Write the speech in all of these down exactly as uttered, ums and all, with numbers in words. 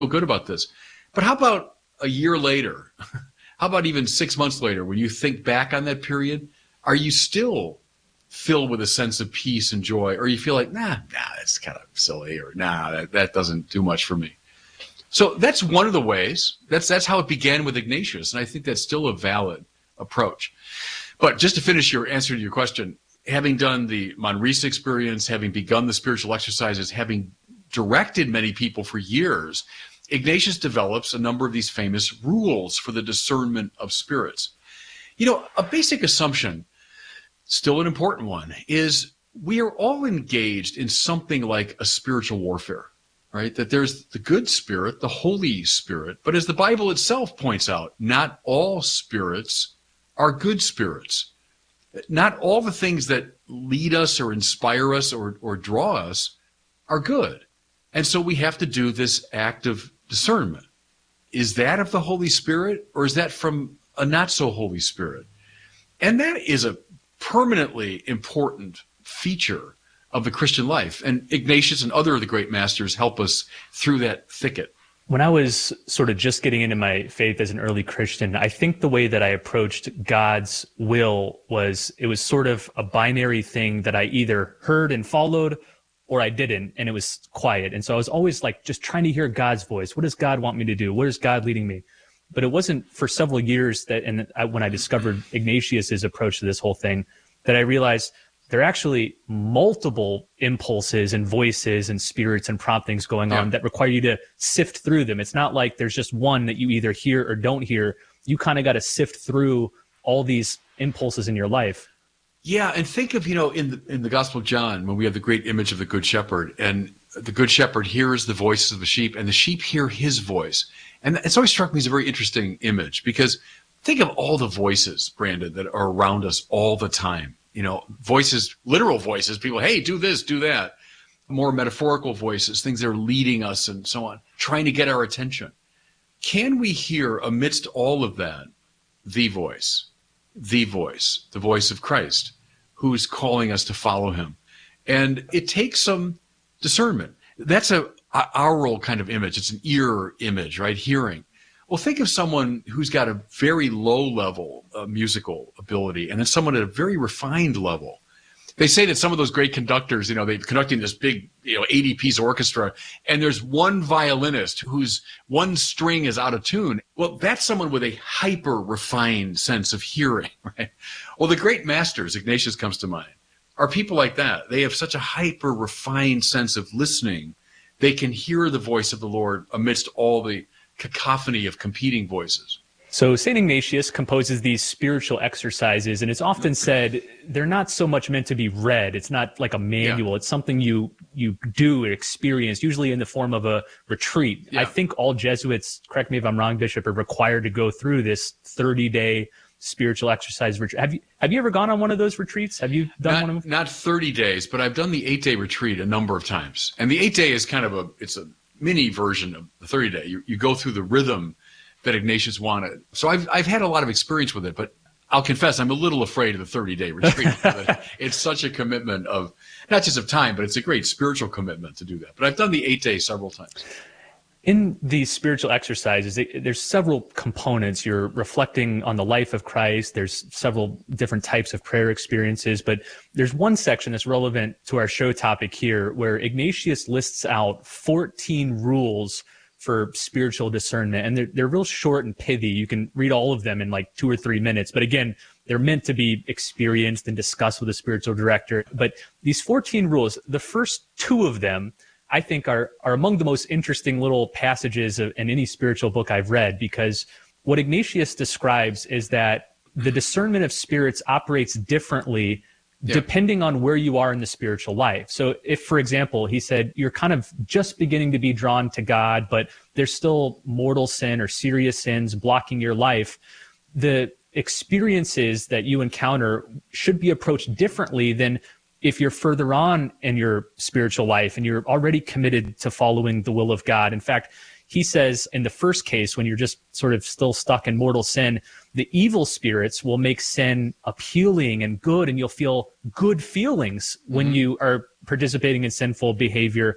good about this. But how about a year later? How about even six months later, when you think back on that period? Are you still filled with a sense of peace and joy? Or you feel like, nah, nah, that's kind of silly, or nah, that, that doesn't do much for me. So that's one of the ways. That's that's how it began with Ignatius, and I think that's still a valid approach. But just to finish your answer to your question, having done the Manresa experience, having begun the spiritual exercises, having directed many people for years, Ignatius develops a number of these famous rules for the discernment of spirits. You know, a basic assumption, still an important one, is we are all engaged in something like a spiritual warfare. Right? That there's the good spirit, the Holy Spirit. But as the Bible itself points out, not all spirits are good spirits. Not all the things that lead us or inspire us or, or draw us are good. And so we have to do this act of discernment. Is that of the Holy Spirit, or is that from a not so Holy Spirit? And that is a permanently important feature of the Christian life. And Ignatius and other of the great masters help us through that thicket. When I was sort of just getting into my faith as an early Christian, I think the way that I approached God's will was, it was sort of a binary thing that I either heard and followed or I didn't, and it was quiet. And so I was always like just trying to hear God's voice. What does God want me to do? Where is God leading me? But it wasn't for several years that, and I, when I discovered Ignatius's approach to this whole thing, that I realized there are actually multiple impulses and voices and spirits and promptings going on yeah. that require you to sift through them. It's not like there's just one that you either hear or don't hear. You kind of got to sift through all these impulses in your life. Yeah, and think of, you know, in the in the Gospel of John, when we have the great image of the Good Shepherd, and the Good Shepherd hears the voices of the sheep, and the sheep hear his voice. And it's always struck me as a very interesting image, because think of all the voices, Brandon, that are around us all the time. You know, voices, literal voices, people, hey, do this, do that. More metaphorical voices, things that are leading us and so on, trying to get our attention. Can we hear amidst all of that the voice, the voice, the voice of Christ, who's calling us to follow him? And it takes some discernment. That's a, a aural kind of image. It's an ear image, right? Hearing. Well, think of someone who's got a very low level uh, musical ability, and then someone at a very refined level. They say that some of those great conductors, you know, they're conducting this big, you know, eighty piece orchestra, and there's one violinist whose one string is out of tune. Well, that's someone with a hyper refined sense of hearing, right? Well, the great masters, Ignatius comes to mind, are people like that. They have such a hyper refined sense of listening. They can hear the voice of the Lord amidst all the cacophony of competing voices. So Saint Ignatius composes these spiritual exercises, and it's often said they're not so much meant to be read. It's not like a manual. Yeah. It's something you you do or experience, usually in the form of a retreat. Yeah. I think all Jesuits, correct me if I'm wrong, Bishop, are required to go through this thirty-day spiritual exercise retreat. Have you have you ever gone on one of those retreats? Have you done not, one of them? Not thirty days, but I've done the eight-day retreat a number of times. And the eight-day is kind of a it's a mini version of the thirty-day. You you go through the rhythm that Ignatius wanted. So I've I've had a lot of experience with it, but I'll confess I'm a little afraid of the thirty-day retreat. It's such a commitment of, not just of time, but it's a great spiritual commitment to do that. But I've done the eight days several times. In these spiritual exercises, there's several components. You're reflecting on the life of Christ. There's several different types of prayer experiences, but there's one section that's relevant to our show topic here where Ignatius lists out fourteen rules for spiritual discernment. And they're, they're real short and pithy. You can read all of them in like two or three minutes. But again, they're meant to be experienced and discussed with a spiritual director. But these fourteen rules, the first two of them, I think are, are among the most interesting little passages of, in any spiritual book I've read, because what Ignatius describes is that the discernment of spirits operates differently yeah. depending on where you are in the spiritual life. So if, for example, he said, you're kind of just beginning to be drawn to God, but there's still mortal sin or serious sins blocking your life, the experiences that you encounter should be approached differently than if you're further on in your spiritual life and you're already committed to following the will of God. In fact, he says in the first case, when you're just sort of still stuck in mortal sin, the evil spirits will make sin appealing and good, and you'll feel good feelings when mm-hmm. you are participating in sinful behavior.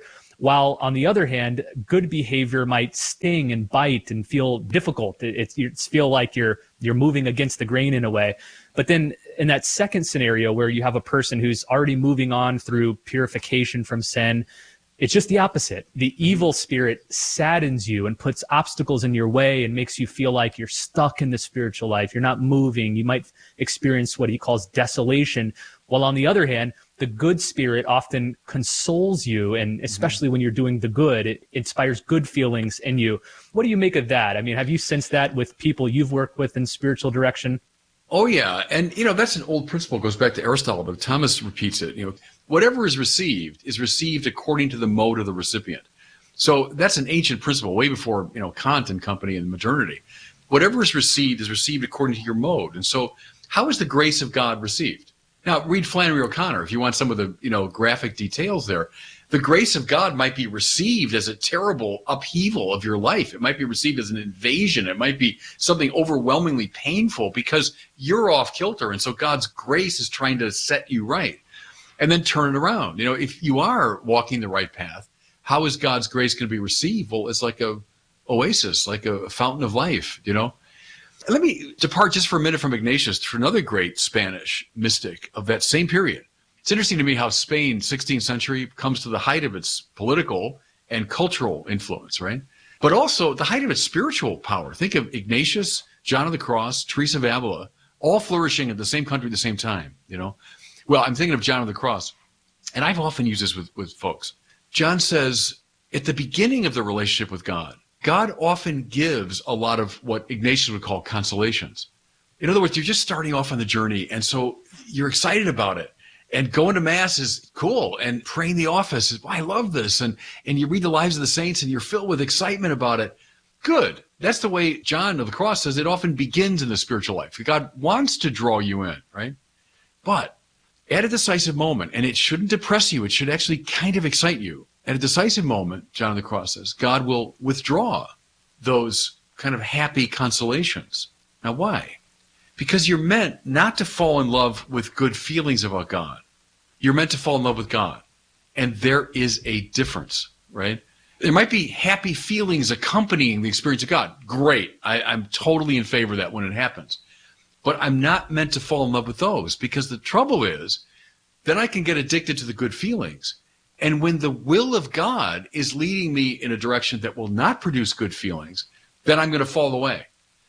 While on the other hand, good behavior might sting and bite and feel difficult. It, it's you feel like you're you're moving against the grain in a way. But then in that second scenario where you have a person who's already moving on through purification from sin, it's just the opposite. The evil spirit saddens you and puts obstacles in your way and makes you feel like you're stuck in the spiritual life. You're not moving. You might experience what he calls desolation. While on the other hand, the good spirit often consoles you, and especially when you're doing the good, it inspires good feelings in you. What do you make of that? I mean, have you sensed that with people you've worked with in spiritual direction? Oh, yeah. And, you know, that's an old principle. It goes back to Aristotle, but Thomas repeats it. You know, whatever is received is received according to the mode of the recipient. So that's an ancient principle, way before, you know, Kant and company and modernity. Whatever is received is received according to your mode. And so how is the grace of God received? Now, read Flannery O'Connor if you want some of the, you know, graphic details there. The grace of God might be received as a terrible upheaval of your life. It might be received as an invasion. It might be something overwhelmingly painful because you're off kilter. And so God's grace is trying to set you right and then turn it around. You know, if you are walking the right path, how is God's grace going to be received? Well, it's like a oasis, like a fountain of life, you know. Let me depart just for a minute from Ignatius for another great Spanish mystic of that same period. It's interesting to me how Spain, sixteenth century, comes to the height of its political and cultural influence, right? But also the height of its spiritual power. Think of Ignatius, John of the Cross, Teresa of Avila, all flourishing at the same country at the same time, you know? Well, I'm thinking of John of the Cross, and I've often used this with, with folks. John says, at the beginning of the relationship with God, God often gives a lot of what Ignatius would call consolations. In other words, you're just starting off on the journey, and so you're excited about it. And going to Mass is cool, and praying the office is, oh, I love this. And, and you read the lives of the saints, and you're filled with excitement about it. Good. That's the way John of the Cross says it often begins in the spiritual life. God wants to draw you in, right? But at a decisive moment, and it shouldn't depress you, it should actually kind of excite you. At a decisive moment, John of the Cross says, God will withdraw those kind of happy consolations. Now, why? Because you're meant not to fall in love with good feelings about God. You're meant to fall in love with God. And there is a difference, right? There might be happy feelings accompanying the experience of God. Great. I, I'm totally in favor of that when it happens. But I'm not meant to fall in love with those, because the trouble is, then I can get addicted to the good feelings. And when the will of God is leading me in a direction that will not produce good feelings, then I'm going to fall away.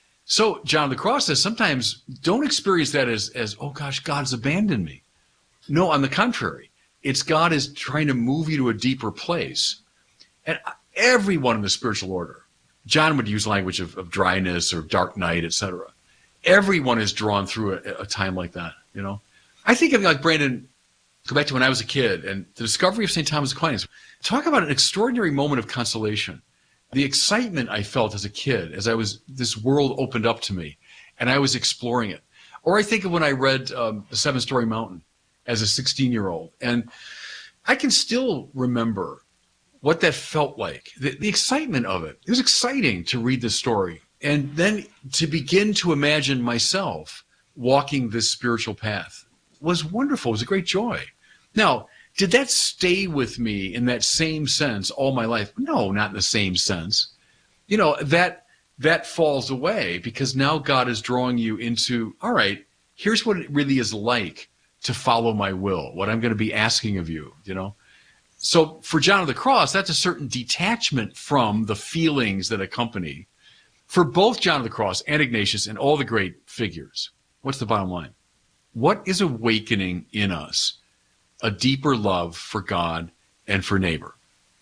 So John of the Cross says sometimes don't experience that as, as, oh gosh, God's abandoned me. No, on the contrary. It's God is trying to move you to a deeper place. And everyone in the spiritual order, John would use language of, of dryness or dark night, et cetera. Everyone is drawn through a, a time like that, you know. I think of, like, Brandon, go back to when I was a kid and the discovery of Saint Thomas Aquinas. Talk about an extraordinary moment of consolation. The excitement I felt as a kid, as I was, this world opened up to me and I was exploring it. Or I think of when I read um, The Seven Storey Mountain as a sixteen-year-old. And I can still remember what that felt like, the, the excitement of it. It was exciting to read this story and then to begin to imagine myself walking this spiritual path was wonderful. It was a great joy. Now, did that stay with me in that same sense all my life? No, not in the same sense. You know, that that falls away because now God is drawing you into, all right, here's what it really is like to follow my will, what I'm going to be asking of you, you know. So for John of the Cross, that's a certain detachment from the feelings that accompany. For both John of the Cross and Ignatius and all the great figures, what's the bottom line? What is awakening in us? A deeper love for God and for neighbor.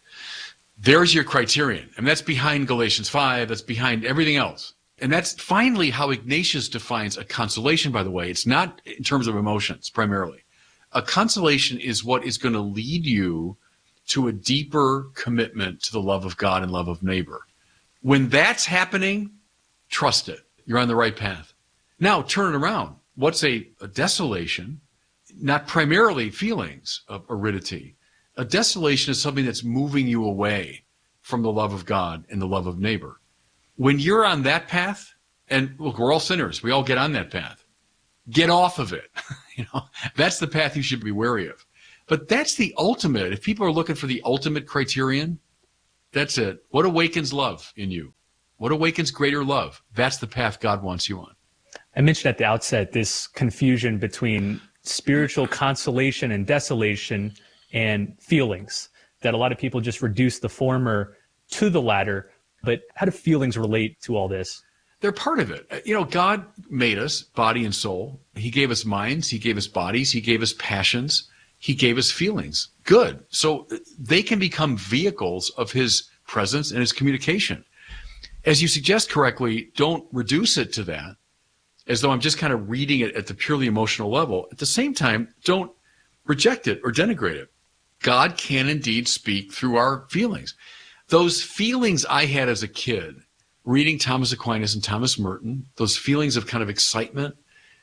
There's your criterion. And that's behind Galatians five. That's behind everything else. And that's finally how Ignatius defines a consolation, by the way. It's not in terms of emotions, primarily. A consolation is what is going to lead you to a deeper commitment to the love of God and love of neighbor. When that's happening, trust it. You're on the right path. Now, turn it around. What's a, a desolation? Not primarily feelings of aridity. A desolation is something that's moving you away from the love of God and the love of neighbor. When you're on that path, and look, we're all sinners. We all get on that path. Get off of it. You know, that's the path you should be wary of. But that's the ultimate. If people are looking for the ultimate criterion, that's it. What awakens love in you? What awakens greater love? That's the path God wants you on. I mentioned at the outset this confusion between spiritual consolation and desolation and feelings, that a lot of people just reduce the former to the latter. But how do feelings relate to all this? They're part of it. You know, God made us body and soul. He gave us minds. He gave us bodies. He gave us passions. He gave us feelings. Good. So they can become vehicles of his presence and his communication. As you suggest correctly, don't reduce it to that, as though I'm just kind of reading it at the purely emotional level. At the same time, don't reject it or denigrate it. God can indeed speak through our feelings. Those feelings I had as a kid, reading Thomas Aquinas and Thomas Merton, those feelings of kind of excitement,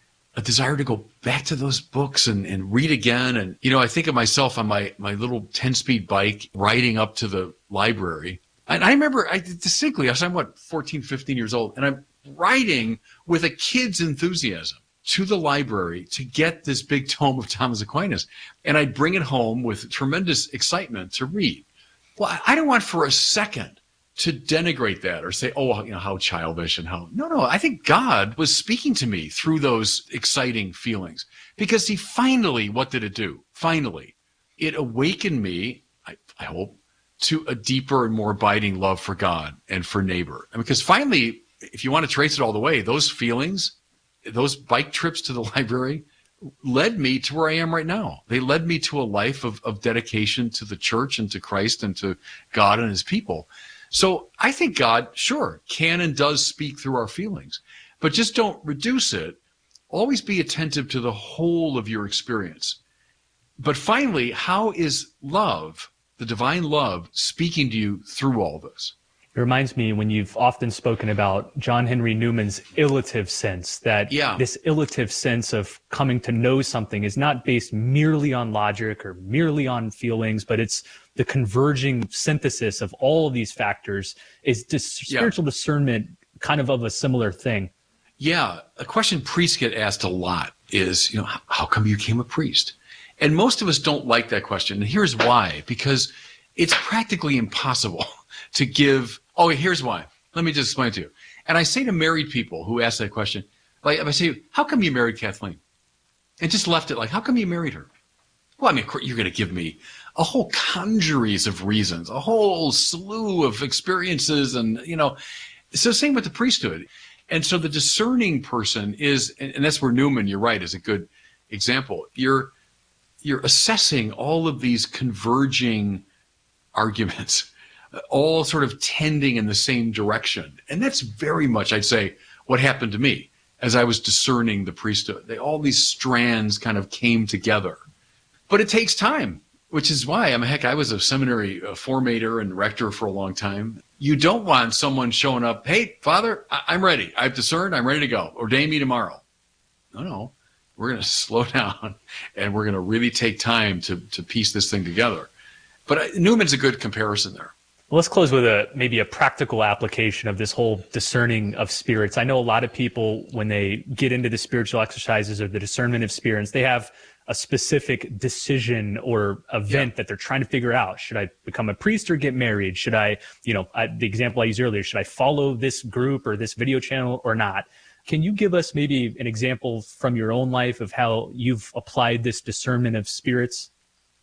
a desire to go back to those books and, and read again. And, you know, I think of myself on my, my little ten-speed bike riding up to the library. And I remember I distinctly, I was, I'm what, fourteen, fifteen years old, and I'm riding with a kid's enthusiasm to the library to get this big tome of Thomas Aquinas. And I'd bring it home with tremendous excitement to read. Well, I don't want for a second to denigrate that or say, oh, you know, how childish and how, no, no, I think God was speaking to me through those exciting feelings, because he finally, what did it do? Finally, it awakened me, I, I hope, to a deeper and more abiding love for God and for neighbor. And because finally, if you want to trace it all the way, those feelings, those bike trips to the library led me to where I am right now. They led me to a life of, of dedication to the church and to Christ and to God and his people. So I think God, sure, can and does speak through our feelings, but just don't reduce it. Always be attentive to the whole of your experience. But finally, how is love, the divine love, speaking to you through all this? It reminds me when you've often spoken about John Henry Newman's illative sense, that yeah. this illative sense of coming to know something is not based merely on logic or merely on feelings, but it's the converging synthesis of all of these factors. Is dis- spiritual yeah. discernment kind of of a similar thing? Yeah. A question priests get asked a lot is, you know, how, how come you became a priest? And most of us don't like that question. And here's why. Because it's practically impossible to give, oh, here's why. Let me just explain it to you. And I say to married people who ask that question, like if I say, how come you married Kathleen? And just left it like, how come you married her? Well, I mean, you're going to give me a whole congeries of reasons, a whole slew of experiences. And, you know, so same with the priesthood. And so the discerning person is, and that's where Newman, you're right, is a good example. You're, you're assessing all of these converging arguments, all sort of tending in the same direction. And that's very much, I'd say, what happened to me as I was discerning the priesthood. They, all these strands kind of came together. But it takes time, which is why, I mean, heck, I was a seminary uh, formator and rector for a long time. You don't want someone showing up, hey, Father, I- I'm ready. I've discerned. I'm ready to go. Ordain me tomorrow. No, no. We're going to slow down, and we're going to really take time to, to piece this thing together. But uh, Newman's a good comparison there. Well, let's close with a maybe a practical application of this whole discerning of spirits. I know a lot of people, when they get into the spiritual exercises or the discernment of spirits, they have a specific decision or event yeah. that they're trying to figure out. Should I become a priest or get married? Should I, you know, I, the example I used earlier, should I follow this group or this video channel or not? Can you give us maybe an example from your own life of how you've applied this discernment of spirits?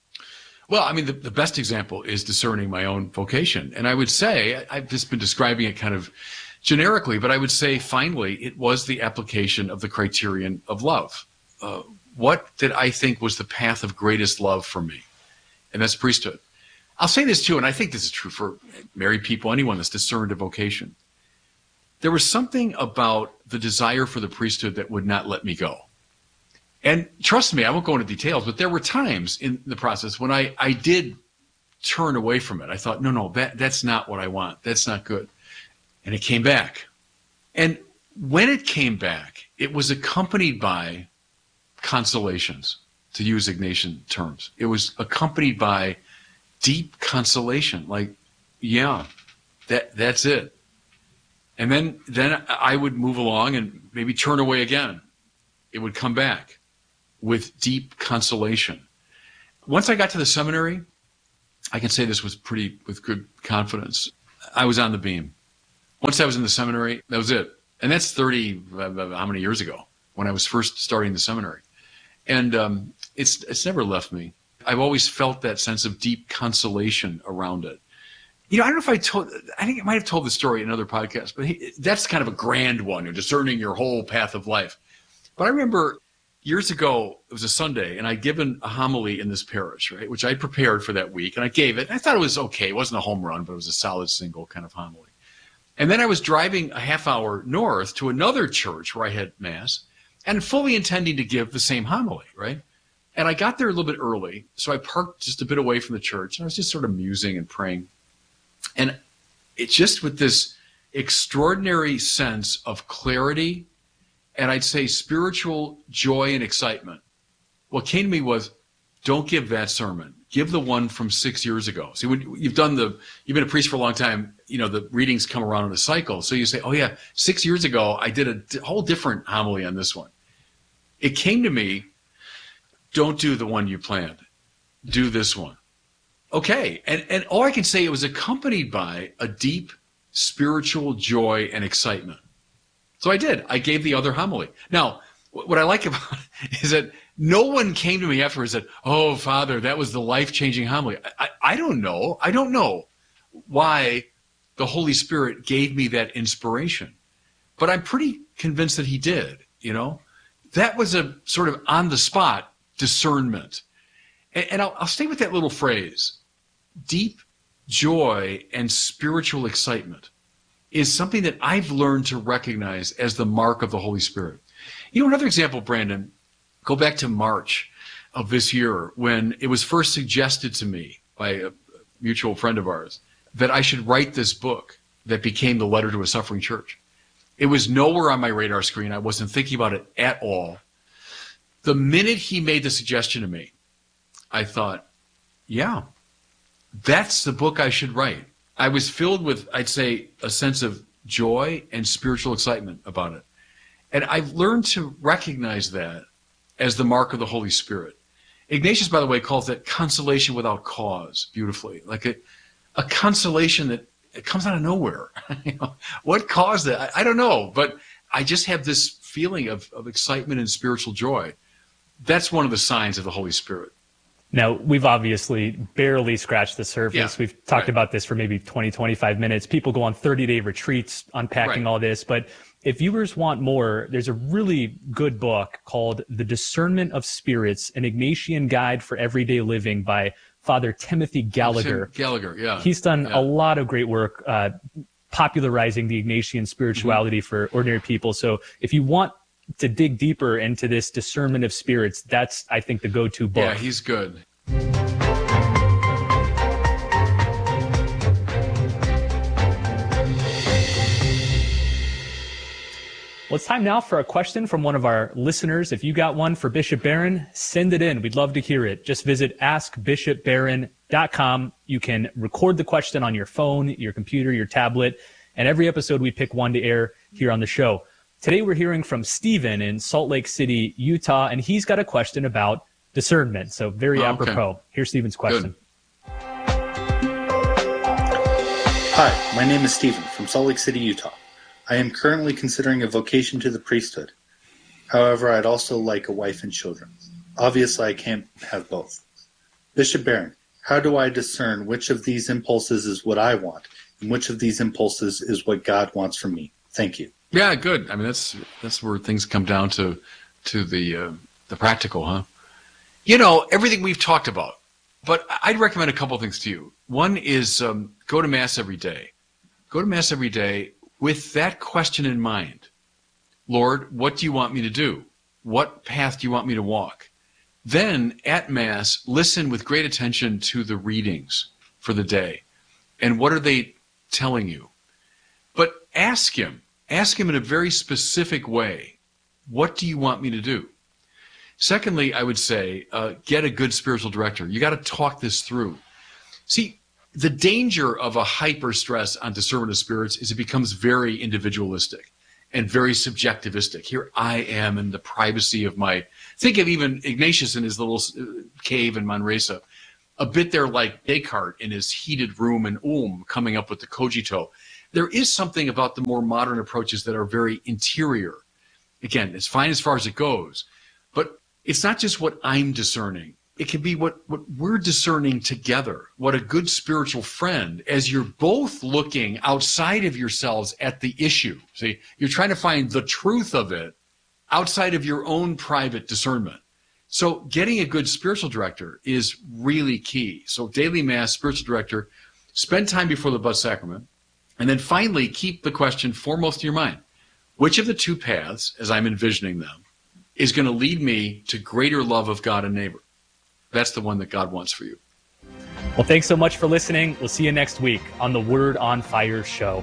Well, I mean, the, the best example is discerning my own vocation. And I would say, I've just been describing it kind of generically, but I would say finally, it was the application of the criterion of love. Uh, what did I think was the path of greatest love for me? And that's priesthood. I'll say this too, and I think this is true for married people, anyone that's discerned a vocation. There was something about the desire for the priesthood that would not let me go. And trust me, I won't go into details, but there were times in the process when I, I did turn away from it. I thought, no, no, that, that's not what I want. That's not good. And it came back. And when it came back, it was accompanied by consolations, to use Ignatian terms. It was accompanied by deep consolation, like, yeah, that that's it. And then, then I would move along and maybe turn away again. It would come back with deep consolation. once I got to the seminary, I can say this was pretty with good confidence. I was on the beam. Once I was in the seminary, that was it. And that's thirty, uh, how many years ago, when I was first starting the seminary. And um, it's it's never left me. I've always felt that sense of deep consolation around it. You know, I don't know if I told, I think I might have told the story in another podcast, but he, that's kind of a grand one, you're discerning your whole path of life. But I remember years ago, it was a Sunday, and I'd given a homily in this parish, right, which I prepared for that week, and I gave it. And I thought it was okay. It wasn't a home run, but it was a solid single kind of homily. And then I was driving a half hour north to another church where I had Mass, and fully intending to give the same homily, right? And I got there a little bit early, so I parked just a bit away from the church, and I was just sort of musing and praying. And it's just with this extraordinary sense of clarity, and I'd say spiritual joy and excitement. What came to me was, don't give that sermon. Give the one from six years ago. See, when you've done the, you've been a priest for a long time, you know, the readings come around in a cycle. So you say, oh yeah, six years ago, I did a d- whole different homily on this one. It came to me, don't do the one you planned. Do this one. Okay. And, and all I can say, it was accompanied by a deep spiritual joy and excitement. So I did. I gave the other homily. Now, what I like about it is that no one came to me afterwards and said, oh, Father, that was the life-changing homily. I, I, I don't know. I don't know why the Holy Spirit gave me that inspiration. But I'm pretty convinced that he did, you know. That was a sort of on-the-spot discernment. And, and I'll, I'll stay with that little phrase. Deep joy and spiritual excitement is something that I've learned to recognize as the mark of the Holy Spirit. You know, another example, Brandon, go back to March of this year when it was first suggested to me by a mutual friend of ours that I should write this book that became the Letter to a Suffering Church. It was nowhere on my radar screen. I wasn't thinking about it at all. The minute he made the suggestion to me, I thought, yeah, that's the book I should write. I was filled with, I'd say, a sense of joy and spiritual excitement about it. And I've learned to recognize that as the mark of the Holy Spirit. Ignatius, by the way, calls that consolation without cause beautifully, like a, a consolation that it comes out of nowhere. You know, what caused it? I, I don't know, but I just have this feeling of, of excitement and spiritual joy. That's one of the signs of the Holy Spirit. Now, we've obviously barely scratched the surface. Yeah, we've talked right. about this for maybe twenty, twenty-five minutes. People go on thirty-day retreats unpacking Right. all this. But if viewers want more, there's a really good book called The Discernment of Spirits, an Ignatian Guide for Everyday Living by Father Timothy Gallagher. Tim Gallagher, yeah. He's done yeah. a lot of great work uh, popularizing the Ignatian spirituality mm-hmm. for ordinary people. So if you want to dig deeper into this discernment of spirits, that's, I think, the go-to book. Yeah, he's good. Well, it's time now for a question from one of our listeners. If you got one for Bishop Barron, send it in. We'd love to hear it. Just visit ask bishop barron dot com. You can record the question on your phone, your computer, your tablet, and every episode we pick one to air here on the show. Today we're hearing from Stephen in Salt Lake City, Utah, and he's got a question about discernment. So very oh, apropos. Okay. Here's Stephen's question. Good. Hi, my name is Stephen from Salt Lake City, Utah. I am currently considering a vocation to the priesthood. However, I'd also like a wife and children. Obviously, I can't have both. Bishop Barron, how do I discern which of these impulses is what I want and which of these impulses is what God wants from me? Thank you. Yeah, good. I mean, that's that's where things come down to to the uh, the practical, huh? You know, everything we've talked about. But I'd recommend a couple of things to you. One is um, go to Mass every day. Go to Mass every day with that question in mind. Lord, what do you want me to do? What path do you want me to walk? Then at Mass, listen with great attention to the readings for the day. And what are they telling you? But ask him. Ask him in a very specific way, what do you want me to do? Secondly, I would say, uh, get a good spiritual director. You got to talk this through. See, the danger of a hyper stress on discernment of spirits is it becomes very individualistic. and very subjectivistic. Here I am in the privacy of my, think of even Ignatius in his little cave in Manresa, a bit there like Descartes in his heated room in Ulm coming up with the cogito. There is something about the more modern approaches that are very interior. Again, it's fine as far as it goes, but it's not just what I'm discerning. It can be what, what we're discerning together, what a good spiritual friend, as you're both looking outside of yourselves at the issue. See, you're trying to find the truth of it outside of your own private discernment. So getting a good spiritual director is really key. So daily mass, spiritual director, spend time before the blessed sacrament, and then finally keep the question foremost in your mind. Which of the two paths, as I'm envisioning them, is going to lead me to greater love of God and neighbor? That's the one that God wants for you. Well, thanks so much for listening. We'll see you next week on the Word on Fire show.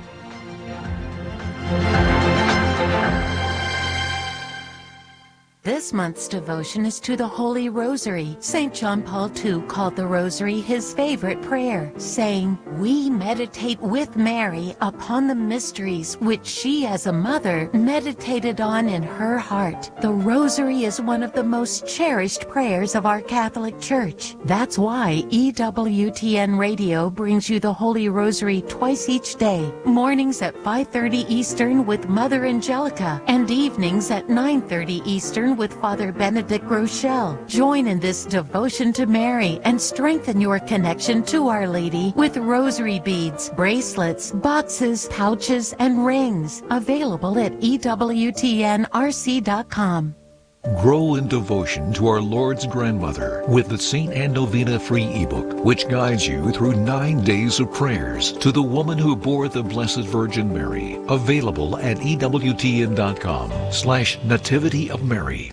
This month's devotion is to the Holy Rosary. Saint John Paul the Second called the Rosary his favorite prayer, saying, "We meditate with Mary upon the mysteries which she as a mother meditated on in her heart." The Rosary is one of the most cherished prayers of our Catholic Church. That's why E W T N Radio brings you the Holy Rosary twice each day, mornings at five thirty Eastern with Mother Angelica, and evenings at nine thirty Eastern with Father Benedict Rochelle. Join in this devotion to Mary and strengthen your connection to Our Lady with rosary beads, bracelets, boxes, pouches, and rings. Available at E W T N R C dot com. Grow in devotion to our Lord's grandmother with the Saint Anne Novena free ebook, which guides you through nine days of prayers to the woman who bore the Blessed Virgin Mary. Available at E W T N dot com slash Nativity of Mary.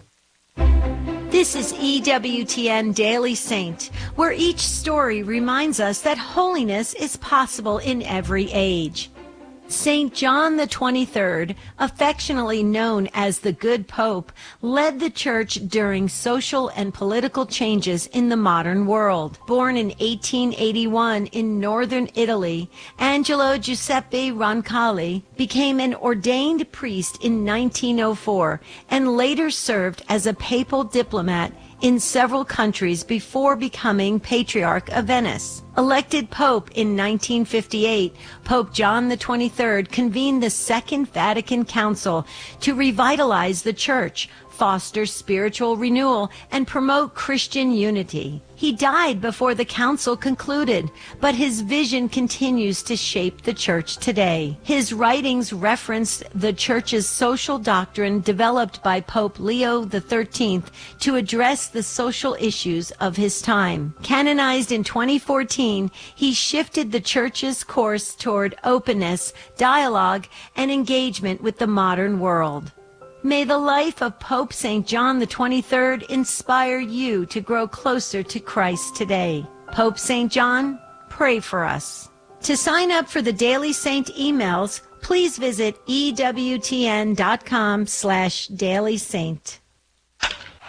This is E W T N Daily Saint, where each story reminds us that holiness is possible in every age. Saint John the twenty-third, affectionately known as the Good Pope, led the Church during social and political changes in the modern world. Born in eighteen eighty-one in northern Italy, Angelo Giuseppe Roncalli became an ordained priest in nineteen oh four and later served as a papal diplomat in several countries before becoming Patriarch of Venice. Elected Pope in nineteen fifty-eight, Pope John the twenty-third convened the Second Vatican Council to revitalize the Church, foster spiritual renewal, and promote Christian unity. He died before the council concluded, but his vision continues to shape the Church today. His writings referenced the Church's social doctrine developed by Pope Leo the thirteenth to address the social issues of his time. Canonized in twenty fourteen, he shifted the Church's course toward openness, dialogue, and engagement with the modern world. May the life of Pope Saint John the twenty-third inspire you to grow closer to Christ today. Pope Saint John, pray for us. To sign up for the Daily Saint emails, please visit E W T N dot com slash Daily Saint. A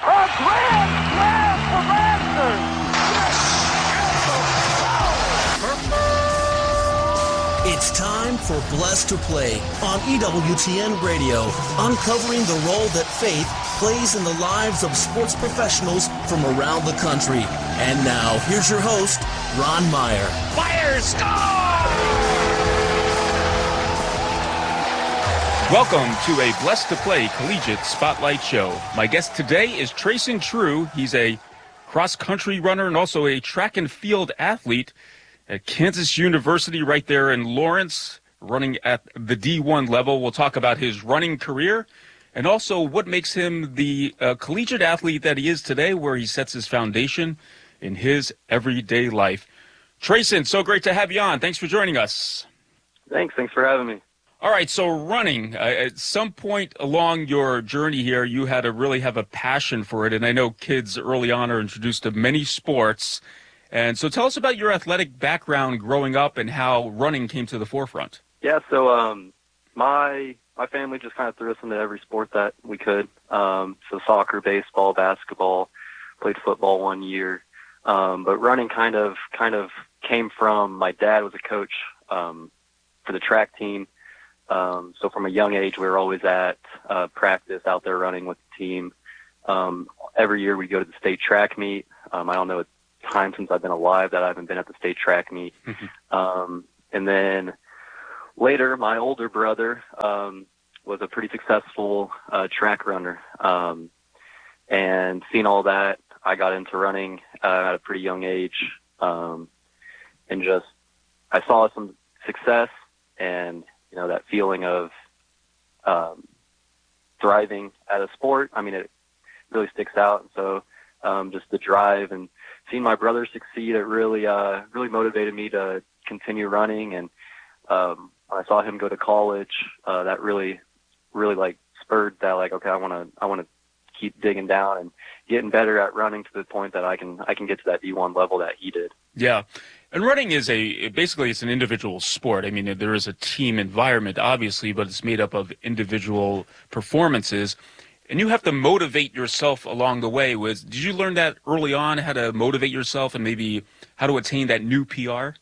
grand slam for Masters! It's time for Blessed to Play on E W T N Radio, uncovering the role that faith plays in the lives of sports professionals from around the country. And now, here's your host, Ron Meyer. Fire score! Welcome to a Blessed to Play Collegiate Spotlight Show. My guest today is Trayson True. He's a cross-country runner and also a track and field athlete at Kansas University right there in Lawrence, running at the D one level. We'll talk about his running career and also what makes him the uh, collegiate athlete that he is today, where he sets his foundation in his everyday life. Trayson, so great to have you on. Thanks for joining us. Thanks. Thanks for having me. All right, so running, uh, at some point along your journey here, you had to really have a passion for it, and I know kids early on are introduced to many sports. And so tell us about your athletic background growing up and how running came to the forefront. Yeah, so um, my my family just kind of threw us into every sport that we could. Um, so soccer, baseball, basketball, played football one year. Um, but running kind of kind of came from my dad was a coach um, for the track team Um, so from a young age, we were always at uh, practice out there running with the team. Um, every year we go to the state track meet. Um, I don't know, it's time since I've been alive that I haven't been at the state track meet. Mm-hmm. Um, and then later, my older brother um, was a pretty successful uh, track runner. Um, and seeing all that, I got into running uh, at a pretty young age. Um, and just, I saw some success and, you know, that feeling of um, thriving at a sport. I mean, it really sticks out. And so um, just the drive and seeing my brother succeed, it really, uh, really motivated me to continue running. And um, when I saw him go to college, uh, that really, really like spurred that, like, okay, I want to, I want to keep digging down and getting better at running to the point that I can, I can get to that D one level that he did. Yeah. And running is a, basically it's an individual sport. I mean, there is a team environment, obviously, but it's made up of individual performances. And you have to motivate yourself along the way. Was, did you learn that early on, how to motivate yourself and maybe how to attain that new P R?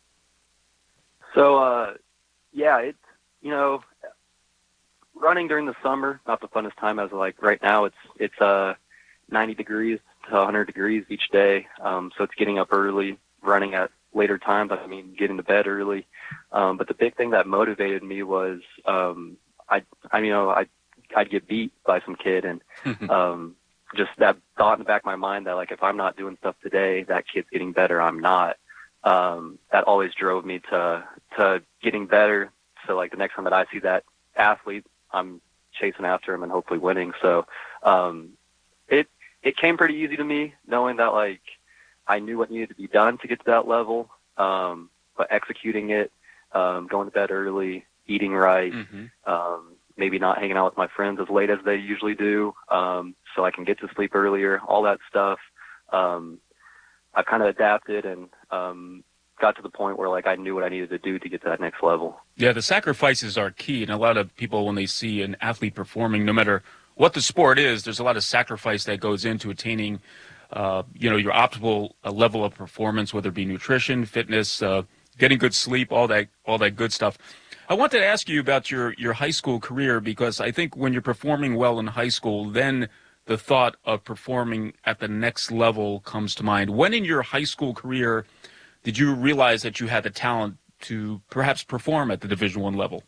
So, uh, yeah, it's, you know, running during the summer, not the funnest time as like right now. It's, it's, uh, ninety degrees to one hundred degrees each day. Um, so it's getting up early, running at later times. I mean, getting to bed early. Um, but the big thing that motivated me was, um, I, I, you know, I, I'd get beat by some kid and, um, just that thought in the back of my mind that like, if I'm not doing stuff today, that kid's getting better. I'm not. Um, that always drove me to, to getting better. So like the next time that I see that athlete, I'm chasing after him and hopefully winning. So, um, it, it came pretty easy to me knowing that like I knew what needed to be done to get to that level. Um, but executing it, um, going to bed early, eating right, mm-hmm. um, maybe not hanging out with my friends as late as they usually do, um, so I can get to sleep earlier, all that stuff. Um, I kind of adapted and um, got to the point where like I knew what I needed to do to get to that next level. Yeah, the sacrifices are key. And a lot of people, when they see an athlete performing, no matter what the sport is, there's a lot of sacrifice that goes into attaining, uh, you know, your optimal uh, level of performance, whether it be nutrition, fitness, uh, getting good sleep, all that, all that good stuff. I wanted to ask you about your, your high school career, because I think when you're performing well in high school, then the thought of performing at the next level comes to mind. When in your high school career did you realize that you had the talent to perhaps perform at the Division One level?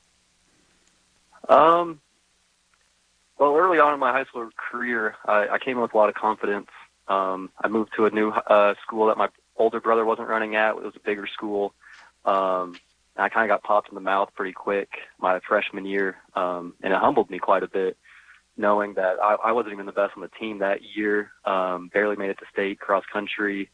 Um, well, early on in my high school career, I, I came in with a lot of confidence. Um, I moved to a new uh, school that my older brother wasn't running at. It was a bigger school. Um, and I kind of got popped in the mouth pretty quick my freshman year, um, and it humbled me quite a bit, knowing that I, I wasn't even the best on the team that year, um, barely made it to state cross country.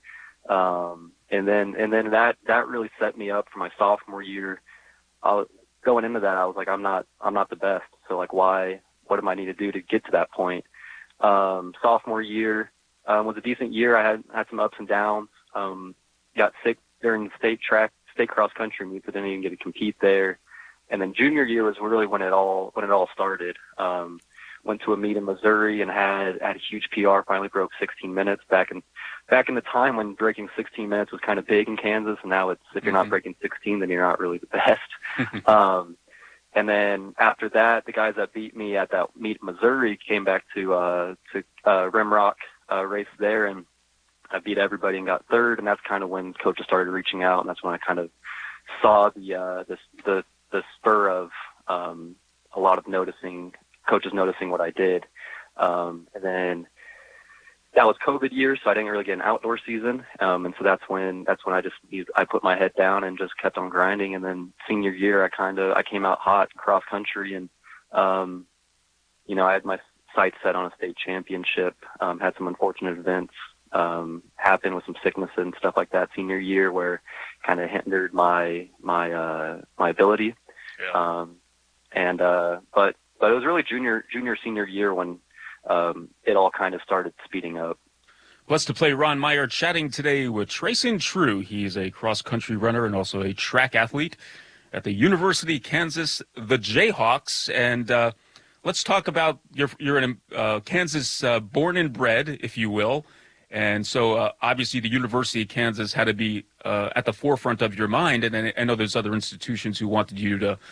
Um, and then, and then that, that really set me up for my sophomore year. I was, going into that, I was like, I'm not, I'm not the best. So like, why, what am I need to do to get to that point? Um, sophomore year, um, was a decent year. I had, had some ups and downs. Um, got sick during the state track, state cross country meet, but didn't even get to compete there. And then junior year was really when it all, when it all started. Um, went to a meet in Missouri and had, had a huge P R, finally broke sixteen minutes back in, back in the time when breaking sixteen minutes was kind of big in Kansas. And now it's, if you're mm-hmm. not breaking sixteen, then you're not really the best. um, and then after that, the guys that beat me at that meet in Missouri came back to, uh, to, uh, Rimrock, uh, race there, and I beat everybody and got third. And that's kind of when coaches started reaching out. And that's when I kind of saw the, uh, this, the, the spur of, um, a lot of noticing, coaches noticing what I did. Um, and then that was COVID year, so I didn't really get an outdoor season. Um, and so that's when, that's when I just, I put my head down and just kept on grinding. And then senior year, I kind of, I came out hot cross country, and, um, you know, I had my sights set on a state championship, um, had some unfortunate events, um, happen with some sickness and stuff like that senior year, where kind of hindered my, my, uh, my ability. Yeah. Um, and, uh, but, but it was really junior, junior, senior year when, um, it all kind of started speeding up. Blessed to play Ron Meyer chatting today with Trayson True. He's a cross-country runner and also a track athlete at the University of Kansas, the Jayhawks. And uh, let's talk about, you're, you're in uh, Kansas uh, born and bred, if you will. And so uh, obviously the University of Kansas had to be uh, at the forefront of your mind. And I know there's other institutions who wanted you to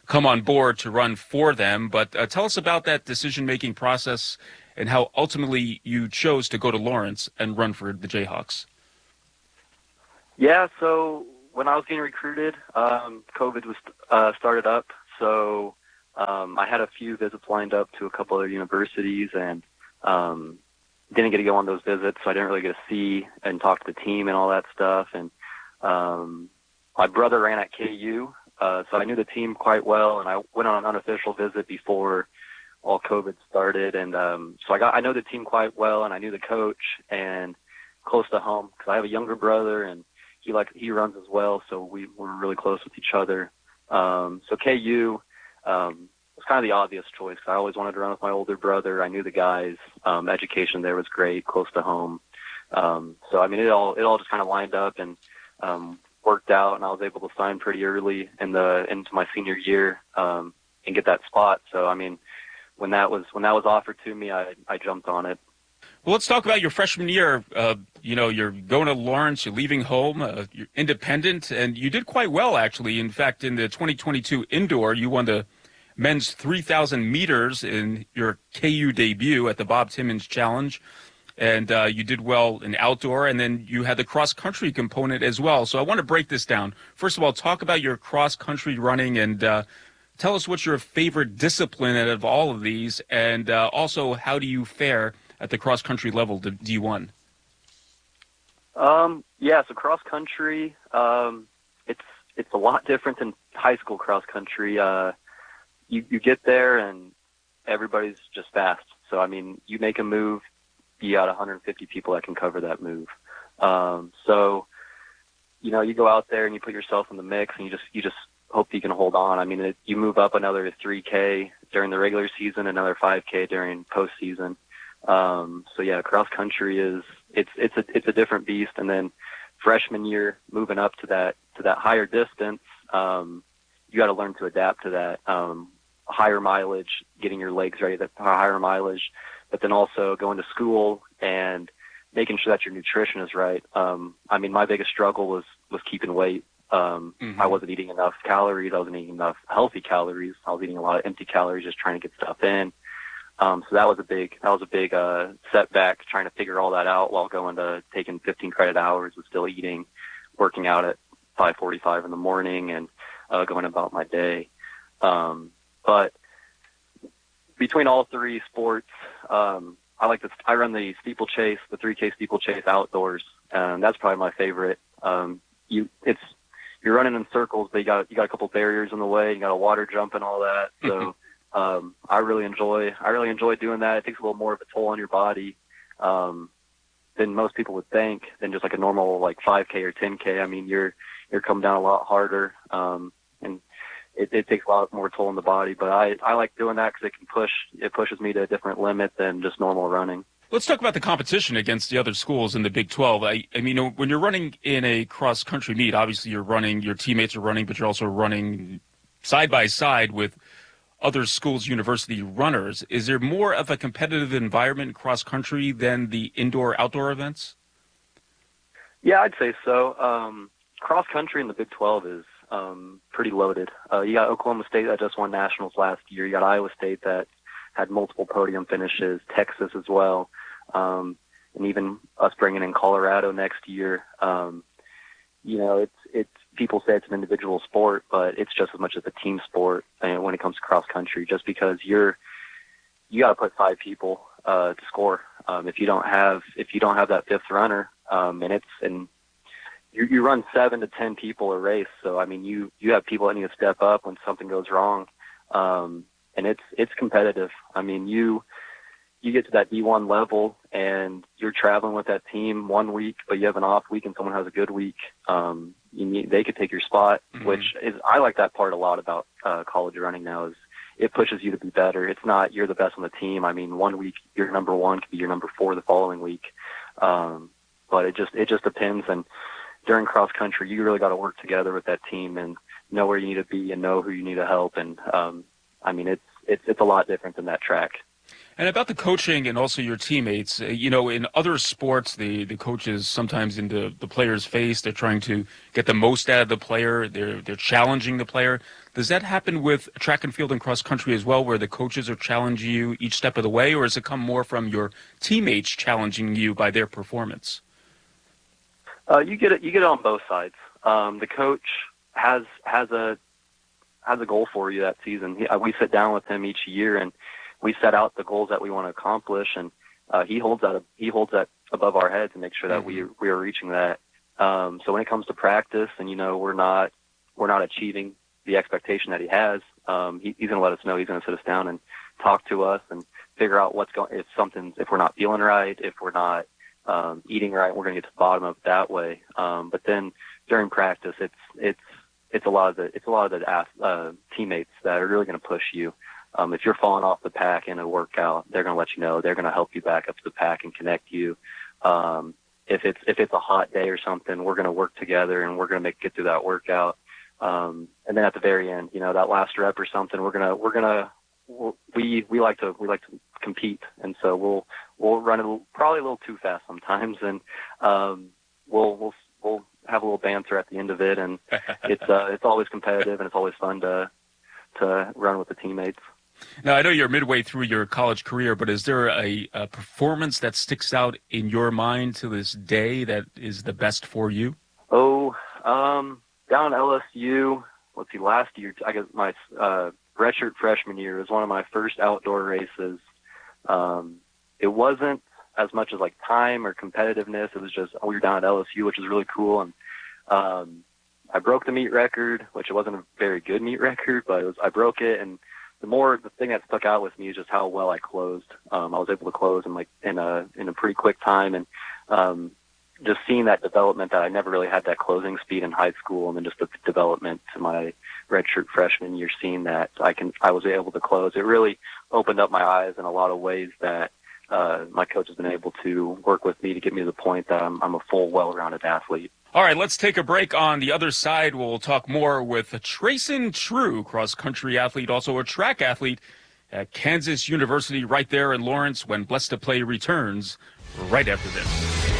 come on board to run for them. But uh, tell us about that decision-making process and how ultimately you chose to go to Lawrence and run for the Jayhawks. Yeah, so when I was getting recruited, um, COVID was uh, started up, so um, I had a few visits lined up to a couple other universities, and um, didn't get to go on those visits, so I didn't really get to see and talk to the team and all that stuff. And um, my brother ran at K U, uh, so I knew the team quite well, and I went on an unofficial visit before all COVID started, and um, so I got I know the team quite well, and I knew the coach, and close to home because I have a younger brother, and he like he runs as well, so we were really close with each other. Um, so K U um, was kind of the obvious choice because I always wanted to run with my older brother. I knew the guys. Um, education there was great, close to home. Um, so I mean, it all it all just kind of lined up and um, worked out, and I was able to sign pretty early in the into my senior year um, and get that spot. So I mean, when that was when that was offered to me, I I jumped on it. Well, let's talk about your freshman year. Uh, you know, you're going to Lawrence, you're leaving home, uh, you're independent, and you did quite well, actually. In fact, in the twenty twenty-two indoor, you won the men's three thousand meters in your K U debut at the Bob Timmons Challenge. And uh, you did well in outdoor, and then you had the cross-country component as well. So I want to break this down. First of all, talk about your cross-country running, and uh, tell us what's your favorite discipline out of all of these, and uh, also how do you fare at the cross-country level, the D one? Um, yeah, so cross-country, um, it's it's a lot different than high school cross-country. Uh, you, you get there, and everybody's just fast. So, I mean, you make a move, you got one hundred fifty people that can cover that move. Um, so, you know, you go out there and you put yourself in the mix, and you just you just hope you can hold on. I mean, it, you move up another three K during the regular season, another five K during postseason. Um, so yeah, cross country is, it's, it's a, it's a different beast. And then freshman year, moving up to that, to that higher distance, um, you got to learn to adapt to that, um, higher mileage, getting your legs ready, that higher mileage, but then also going to school and making sure that your nutrition is right. Um, I mean, my biggest struggle was, was keeping weight. Um, mm-hmm. I wasn't eating enough calories. I wasn't eating enough healthy calories. I was eating a lot of empty calories, just trying to get stuff in. Um, so that was a big, that was a big, uh, setback, trying to figure all that out while going to taking fifteen credit hours with still eating, working out at five forty-five in the morning and, uh, going about my day. Um, but between all three sports, um, I like to, I run the steeplechase, the three K steeplechase outdoors. And that's probably my favorite. Um, you, it's, you're running in circles, but you got, you got a couple barriers in the way. You got a water jump and all that. So, Um, I really enjoy, I really enjoy doing that. It takes a little more of a toll on your body, um, than most people would think, than just like a normal, like five K or ten K. I mean, you're, you're coming down a lot harder. Um, and it, it takes a lot more toll on the body, but I, I like doing that because it can push, it pushes me to a different limit than just normal running. Let's talk about the competition against the other schools in the Big twelve. I, I mean, when you're running in a cross-country meet, obviously you're running, your teammates are running, but you're also running side by side with other schools' university runners. Is there more of a competitive environment cross-country than the indoor-outdoor events? Yeah, I'd say so. Um, cross-country in the Big twelve is um, pretty loaded. Uh, you got Oklahoma State that just won nationals last year. You got Iowa State that had multiple podium finishes, Texas as well, um, and even us bringing in Colorado next year. Um, you know, it's it's people say it's an individual sport, but it's just as much as a team sport when it comes to cross country, just because you're, you got to put five people, uh, to score. Um, if you don't have, if you don't have that fifth runner, um, and it's, and you, you run seven to ten people a race. So, I mean, you, you have people that need to step up when something goes wrong. Um, and it's, it's competitive. I mean, you, you get to that D one level and you're traveling with that team one week, but you have an off week and someone has a good week. Um, you need, they could take your spot, mm-hmm. which is, I like that part a lot about, uh, college running now is it pushes you to be better. It's not, you're the best on the team. I mean, one week you're number one could be your number four the following week. Um, but it just, it just depends. And during cross country, you really got to work together with that team and know where you need to be and know who you need to help. And, um, I mean, it's, it's, it's a lot different than that track. And about the coaching and also your teammates, uh, you know, in other sports, the, the coaches sometimes in the, the player's face, they're trying to get the most out of the player. They're, they're challenging the player. Does that happen with track and field and cross country as well, where the coaches are challenging you each step of the way, or does it come more from your teammates challenging you by their performance? Uh, you get it. You get it on both sides. Um, the coach has has a has a goal for you that season. He, uh, we sit down with him each year and we set out the goals that we want to accomplish, and uh, he holds that he holds that above our heads to make sure that mm-hmm. we we are reaching that. Um, so when it comes to practice, and you know we're not we're not achieving the expectation that he has, um, he, he's going to let us know. He's going to sit us down and talk to us and figure out what's going. If something, if we're not feeling right, if we're not um, eating right, we're going to get to the bottom of it that way. Um, but then during practice, it's it's it's a lot of the it's a lot of the uh, teammates that are really going to push you. Um, if you're falling off the pack in a workout, they're going to let you know. They're going to help you back up to the pack and connect you. Um, if it's if it's a hot day or something, we're going to work together and we're going to make get through that workout. Um, and then at the very end, you know, that last rep or something, we're gonna we're gonna we we like to we like to compete, and so we'll we'll run a little, probably a little too fast sometimes, and um, we'll we'll we'll have a little banter at the end of it, and it's uh, it's always competitive and it's always fun to to run with the teammates. Now, I know you're midway through your college career, but is there a, a performance that sticks out in your mind to this day that is the best for you? Oh, um, down at L S U, let's see, last year, I guess my uh, redshirt freshman year was one of my first outdoor races. Um, it wasn't as much as like time or competitiveness. It was just, we were down at L S U, which was really cool. And um, I broke the meet record, which it wasn't a very good meet record, but it was, I broke it. And the more, the thing that stuck out with me is just how well I closed. Um, I was able to close in like in a, in a pretty quick time. And, um, just seeing that development that I never really had that closing speed in high school. And then just the development to my redshirt freshman year, seeing that I can, I was able to close. It really opened up my eyes in a lot of ways that, uh, my coach has been able to work with me to get me to the point that I'm, I'm a full, well-rounded athlete. All right, let's take a break. On the other side, we'll talk more with Trayson True, cross-country athlete, also a track athlete at Kansas University right there in Lawrence, when Blessed to Play returns right after this.